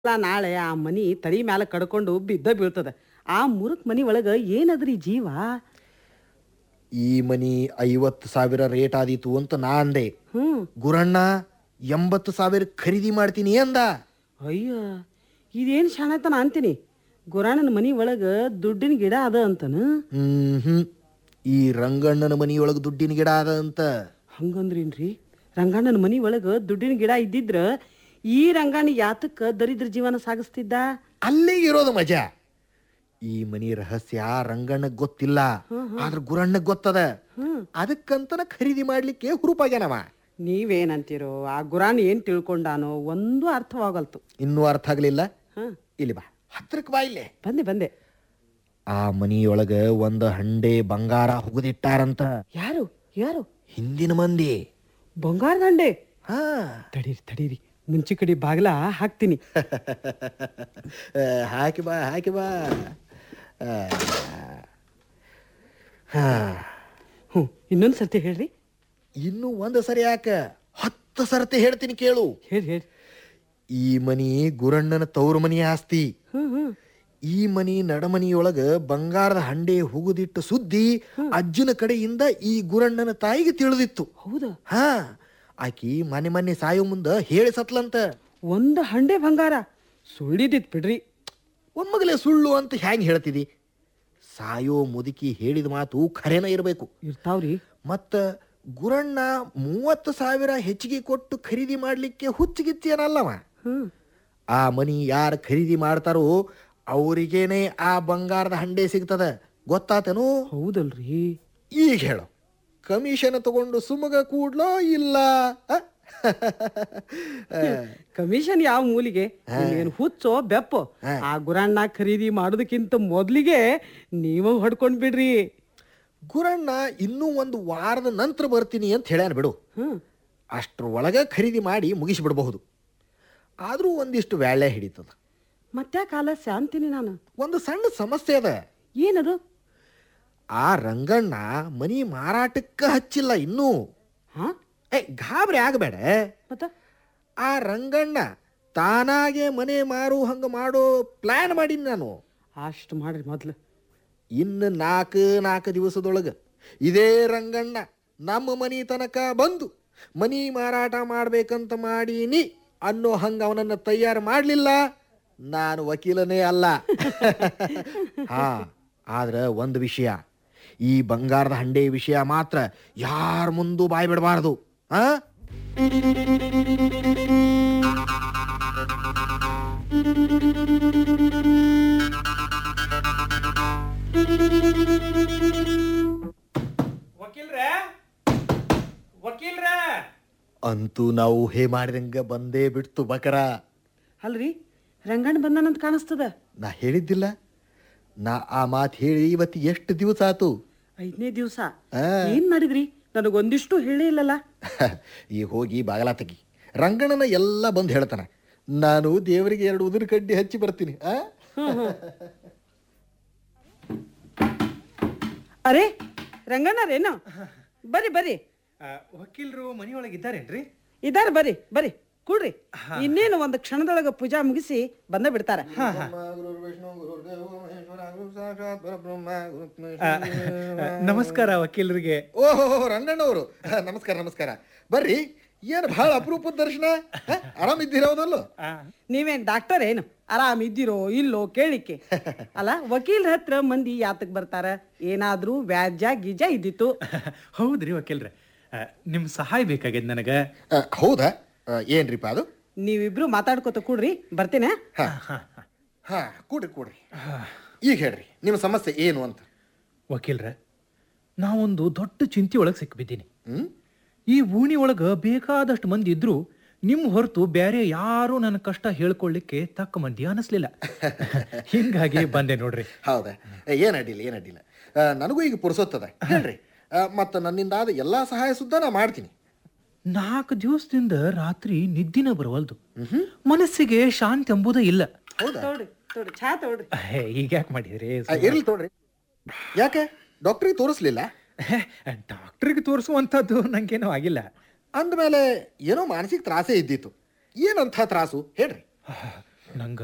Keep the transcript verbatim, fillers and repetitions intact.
ಅಲ್ಲ ನಾಳೆ ಆ ಮನಿ ತಲೆ ಮ್ಯಾಲ ಕಡ್ಕೊಂಡು ಬಿದ್ದ ಬೀಳ್ತದ. ಆ ಮುರುಕ್ ಮನಿ ಒಳಗ ಏನದ್ರಿ ಜೀವ? ಈ ಮನಿ ಐವತ್ತು ಸಾವಿರ ರೇಟ್ ಆದೀತು ಅಂತ ನಾ ಅಂದೆ. ಹ್ಮ್ ಗುರಣ್ಣ ಎಂಬತ್ತು ಸಾವಿರ ಖರೀದಿ ಮಾಡ್ತೀನಿ ಅಂದ. ಅಯ್ಯ, ಇದೇನು ಶಾಣತನ ಅಂತೀನಿ. ಗುರಾಣನ ಮನಿ ಒಳಗ ದುಡ್ಡಿನ ಗಿಡ ಅದ ಅಂತನ. ಹ್ಮ್ ಹ್ಮ್ ಈ ರಂಗಣ್ಣನ ಮನಿಯೊಳಗ ದುಡ್ಡಿನ ಗಿಡ ಅದ ಅಂತ. ಹಂಗಂದ್ರೇನ್ರಿ? ರಂಗಣ್ಣನ ಮನಿ ಒಳಗ ದುಡ್ಡಿನ ಗಿಡ ಇದ್ದಿದ್ರ ಈ ರಂಗಣ್ಣ ಯಾತಕ್ಕ ದರಿದ್ರ ಜೀವನ ಸಾಗಿಸ್ತಿದ್ದ? ಅಲ್ಲೇ ಇರೋದು ಮಜಾ. ಈ ಮನಿ ರಹಸ್ಯ ರಂಗಣ್ಣಗ್ ಗೊತ್ತಿಲ್ಲ, ಆದ್ರ ಗುರಣ್ಣಗ್ ಗೊತ್ತದ. ಅದಕ್ಕಂತನ ಖರೀದಿ ಮಾಡ್ಲಿಕ್ಕೆ ಹುರುಪಾಗ್ಯಾನವ. ನೀವೇನಂತೀರೋ? ಆ ಗುರಾಣ್ ಏನ್ ತಿಳ್ಕೊಂಡಾನೋ ಒಂದು ಅರ್ಥವಾಗಲ್ತು. ಇನ್ನೂ ಅರ್ಥ ಆಗ್ಲಿಲ್ಲ? ಹ ಇಲ್ಲಿ ಬಾ, ಹತ್ರಕ್ ಬಾ ಇಲ್ಲೇ. ಬಂದೆ ಬಂದೆ. ಆ ಮನಿಯೊಳಗ ಒಂದು ಹಂಡೆ ಬಂಗಾರ ಹುಗುದಿಟ್ಟಾರಂತ. ಯಾರು ಯಾರು? ಹಿಂದಿನ ಮಂದಿ. ಬಂಗಾರ ದಂಡೆ? ಹಾ ತಡೀರಿ ತಡೀರಿ, ಮುಂಚೆ ಕಡೆ ಬಾಗ್ಲ ಹಾಕ್ತೀನಿ. ಹಾಕಿ ಬಾ ಹಾಕಿ ಬಾ. ಹಾ ಹ್ಞೂ, ಇನ್ನೊಂದು ಸರ್ತಿ ಹೇಳ್ರಿ. ಇನ್ನು ಒಂದು ಸರಿ ಯಾಕ, ಹತ್ತು ಸರ್ತಿ ಹೇಳ್ತೀನಿ ಕೇಳು. ಹೇಳಿ ಹೇಳಿ. ಈ ಮನಿ ಗುರಣ್ಣನ ತವರು ಮನಿ ಆಸ್ತಿ. ಹ್ಮ್ ಹ್ಮ್ ಈ ಮನಿ ನಡಮನಿಯೊಳಗ ಬಂಗಾರದ ಹಂಡೆ ಹುಗುದಿಟ್ಟು ಸುದ್ದಿ ಅಜ್ಜನ ಕಡೆಯಿಂದ ಈ ಗುರಣ್ಣನ ತಾಯಿಗೆ ತಿಳಿದಿತ್ತು. ಹೌದಾ? ಹಾ, ಆಕಿ ಮನೆ ಮನೆ ಸಾಯೋ ಮುಂದ ಹೇಳಿ ಸತ್ಲಂತ. ಒಂದು ಹಂಡೆ ಬಂಗಾರ ಸುಳ್ಳಿದಿತ್ ಬಿಡ್ರಿ. ಒಮ್ಮಗಲೇ ಸುಳ್ಳು ಅಂತ ಹ್ಯಾಂಗ್ ಹೇಳ್ತಿದಿ? ಸಾಯೋ ಮುದುಕಿ ಹೇಳಿದ ಮಾತು ಖರೇನ ಇರಬೇಕು. ಇರ್ತಾವ್ರಿ. ಮತ್ತ ಗುರಣ್ಣ ಮೂವತ್ತು ಸಾವಿರ ಹೆಚ್ಚಿಗೆ ಕೊಟ್ಟು ಖರೀದಿ ಮಾಡ್ಲಿಕ್ಕೆ ಹುಚ್ಚಿಗಿತ್ತಿಯನಲ್ಲವ. ಹ್ಮ್ ಆ ಮನಿ ಯಾರು ಖರೀದಿ ಮಾಡ್ತಾರೋ ಅವರಿಗೇನೆ ಆ ಬಂಗಾರದ ಹಂಡೆ ಸಿಗ್ತದ. ಗೊತ್ತಾತೇನು? ಹೌದಲ್ರಿ. ಈಗ ಹೇಳು, ಕಮಿಷನ್ ತಗೊಂಡು ಸುಮಗ ಕೂಡ್ಲೋ ಇಲ್ಲ? ಕಮಿಷನ್ ಯಾವ ಮೂಲಿಗೆ? ಏನು ಹುಚ್ಚೋ ಬೆಪ್ಪೋ? ಆ ಗುರಾಣ್ಣ ಖರೀದಿ ಮಾಡೋದಕ್ಕಿಂತ ಮೊದ್ಲಿಗೆ ನೀವು ಹೊಡ್ಕೊಂಡ್ ಬಿಡ್ರಿ. ಗುರಣ್ಣ ಇನ್ನೂ ಒಂದು ವಾರದ ನಂತರ ಬರ್ತೀನಿ ಅಂತ ಹೇಳ್ಯಾನ ಬಿಡು. ಹ್ಮ್ ಅಷ್ಟ್ರೊಳಗ ಖರೀದಿ ಮಾಡಿ ಮುಗಿಸಿಬಿಡಬಹುದು. ಆದರೂ ಒಂದಿಷ್ಟು ವ್ಯಾಳೆ ಹಿಡಿತದ. ಮತ್ತೆ ಕಾಲ ಶಾಂತಿನಿ ನಾನು. ಒಂದು ಸಣ್ಣ ಸಮಸ್ಯೆ ಅದ. ಏನದು? ಆ ರಂಗಣ್ಣ ಮನಿ ಮಾರಾಟಕ್ಕ ಹಚ್ಚಿಲ್ಲ ಇನ್ನೂ. ಹಾ ಏ ಗಾಬರಿ ಆಗಬೇಡ. ಮತ್ತ ಆ ರಂಗಣ್ಣ ತಾನಾಗೆ ಮನೆ ಮಾರು ಹಂಗ ಮಾಡೋ ಪ್ಲಾನ್ ಮಾಡೀನಿ ನಾನು. ಅಷ್ಟು ಮಾಡ್ರಿ ಮೊದ್ಲು. ಇನ್ನು ನಾಲ್ಕು ನಾಲ್ಕು ದಿವಸದೊಳಗ ಇದೇ ರಂಗಣ್ಣ ನಮ್ಮ ಮನಿ ತನಕ ಬಂದು ಮನಿ ಮಾರಾಟ ಮಾಡ್ಬೇಕಂತ ಮಾಡೀನಿ ಅನ್ನೋ ಹಂಗ ಅವನನ್ನ ತಯಾರು ಮಾಡಲಿಲ್ಲ, ನಾನು ವಕೀಲನೇ ಅಲ್ಲ. ಹಾ, ಆದ್ರೆ ಒಂದು ವಿಷಯ, ಈ ಬಂಗಾರದ ಹಂಡೆ ವಿಷಯ ಮಾತ್ರ ಯಾರ ಮುಂದೂ ಬಾಯ್ ಬಿಡಬಾರ್ದು. ಆ ವಕೀಲ್ರೆ, ವಕೀಲ್ರೆ. ಅಂತೂ ನಾವು ಹೇ ಮಾಡಿದಂಗ ಬಂದೇ ಬಿಡ್ತು ಬಕರ. ಅಲ್ರಿ, ರಂಗಣ್ಣ ಬಂದಾನಂತ ಕಾಣಿಸ್ತದ. ನಾ ಹೇಳಿದ್ದಿಲ್ಲ? ನಾ ಆ ಮಾತು ಹೇಳಿ ಇವತ್ತು ಎಷ್ಟು ದಿವಸ ಆತು? ಐದನೇ ದಿವಸ. ಆ. ಏನ್ ಮಾಡಿದ್ರಿ? ನನಗೊಂದಿಷ್ಟು ಹೇಳೇ ಇಲ್ಲಲ್ಲ. ಈಗ ಹೋಗಿ ಬಾಗಲ ತೆಗಿ, ರಂಗಣ್ಣನ ಎಲ್ಲ ಬಂದು ಹೇಳ್ತಾನ. ನಾನು ದೇವರಿಗೆ ಎರಡು ಉದುರು ಕಡ್ಡಿ ಹಚ್ಚಿ ಬರ್ತೀನಿ. ಆ ಅರೆ, ರಂಗಣ್ಣರೇನು? ಬರ್ರಿ ಬರ್ರಿ. ವಕೀಲರು ಮನೆಯೊಳಗೆ ಇದ್ದಾರೇನ್ರಿ? ಇದಾರ, ಬರ್ರಿ ಬರ್ರಿ ಕೂಡ್ರಿ. ಇನ್ನೇನು ಒಂದು ಕ್ಷಣದೊಳಗ ಪೂಜಾ ಮುಗಿಸಿ ಬಂದ ಬಿಡ್ತಾರ. ನಮಸ್ಕಾರ ವಕೀಲರಿಗೆ. ಓಹೋ, ರಂಗಣ್ಣವರು ನಮಸ್ಕಾರ ನಮಸ್ಕಾರ. ಬರ್ರಿ. ಏನು ಬಹಳ ಅಪರೂಪದ ದರ್ಶನ. ಆರಾಮಿದ್ದೀರೋದಲ್ಲೋ? ನೀವೇನ್ ಡಾಕ್ಟರ್ ಏನು? ಆರಾಮ್ ಇದ್ದೀರೋ ಇಲ್ಲೋ ಕೇಳಿಕೆ. ಅಲ್ಲ, ವಕೀಲ್ರ ಹತ್ರ ಮಂದಿ ಯಾತಕ್ ಬರ್ತಾರ? ಏನಾದ್ರೂ ವ್ಯಾಜ್ಯ ಗೀಜ ಇದ್ದಿತ್ತು? ಹೌದ್ರಿ ವಕೀಲ್ರೆ, ನಿಮ್ ಸಹಾಯ ಬೇಕಾಗ್ಯದ ನನಗ. ಆ, ಹೌದಾ? ಆ, ಏನ್ರಿಪ್ಪ ಅದು? ನೀವಿಬ್ರು ಮಾತಾಡ್ಕೊತ ಕೂಡ್ರಿ, ಬರ್ತೇನೆ. ಹಾ ಹಾ ಕೂಡ್ರಿ ಕೂಡ್ರಿ. ಈಗ ಹೇಳ್ರಿ, ನಿಮ್ಮ ಸಮಸ್ಯೆ ಏನು ಅಂತ. ವಕೀಲ್ರೆ, ನಾವೊಂದು ದೊಡ್ಡ ಚಿಂತೆ ಒಳಗೆ ಸಿಕ್ಬಿದ್ದೀನಿ. ಹ್ಮ್ ಈ ಓಣಿ ಒಳಗ ಬೇಕಾದಷ್ಟು ಮಂದಿ ಇದ್ರು ನಿಮ್ ಹೊರತು ಬೇರೆ ಯಾರು ನನ್ನ ಕಷ್ಟ ಹೇಳ್ಕೊಳ್ಳಿಕ್ಕೆ ತಕ್ಕ ಮಂದಿ ಅನಿಸ್ಲಿಲ್ಲ. ಹಿಂಗಾಗಿ ಬಂದೆ ನೋಡ್ರಿ. ಹೌದಾ? ಏನ್ ಅಡ್ಡಿಲ್ಲ ಏನ್ ಅಡ್ಡಿಲ್ಲ. ಆ, ನನಗೂ ಈಗ ಪುರ್ಸೊತ್ತದ. ಹೇಳ್ರಿ, ಮತ್ತು ನನ್ನಿಂದಾದ ಎಲ್ಲಾ ಸಹಾಯ ಸುದ್ದ ನಾ ಮಾಡ್ತೀನಿ. ನಾಲ್ಕು ದಿವಸದಿಂದ ರಾತ್ರಿ ನಿದ್ದಿನ ಬರವಲ್ದು. ಮನಸ್ಸಿಗೆ ಶಾಂತಿ ಎಂಬುದೇ ಇಲ್ಲ. ಹೌದಾ? ತೋಡ್ರಿ ತೋಡ್ರಿ, ಚಾ ತೋಡ್ರಿ. ಈಗ ಯಾಕೆ ಮಾಡಿದ್ರಿ? ಆ, ಇರ್ಲಿ ತೋಡ್ರಿ. ಯಾಕೆ ಡಾಕ್ಟ್ರಿಗೆ ತೋರಿಸ್ಲಿಲ್ಲ? ಡಾಕ್ಟ್ರಿಗೆ ತೋರಿಸುವಂಥದ್ದು ನಂಗೇನೋ ಆಗಿಲ್ಲ. ಅಂದಮೇಲೆ ಏನೋ ಮಾನಸಿಕ ತ್ರಾಸೇ ಇದ್ದಿತ್ತು. ಏನಂಥ ತ್ರಾಸು ಹೇಳ್ರಿ. ನಂಗ